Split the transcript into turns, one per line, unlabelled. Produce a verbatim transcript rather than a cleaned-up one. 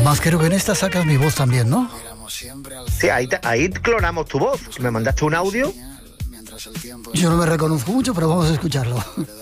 Además creo que en esta sacas mi voz también, ¿no?
Sí, ahí, te- ahí clonamos tu voz. Me mandaste un audio.
Yo no me reconozco mucho, pero vamos a escucharlo.